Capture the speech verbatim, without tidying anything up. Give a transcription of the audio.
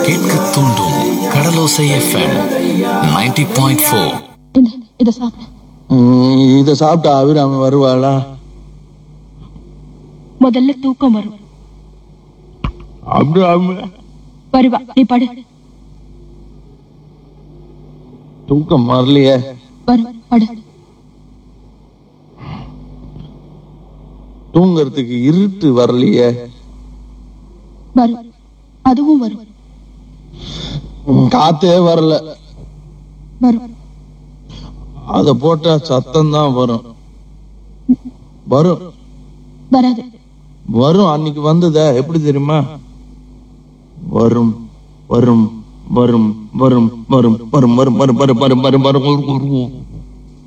கேட்க தூண்டும் கடலோசை FM ninety point four. இத சாப்பிடு. இத சாப்பிட்டா அபிராமி வருவாளா? முதல்ல தூக்கம் வரும். அபிராமி வருவா, நீ படு. தூக்கம் வரலையே. வரும், படு. தூங்கறதுக்கு இருட்டு வரலையே. வரும், அதுவும் வரும். காத்தே வரல. வரும். அத போட்டா சத்தம் தான் வரும். வரும் வராது. வரும். அன்னைக்கு வந்ததா எப்படி தெரியுமா? வரும் வரும் வரும் வரும் வரும் வரும் வரும் வரும் வரும் வரும் வரும் வரும்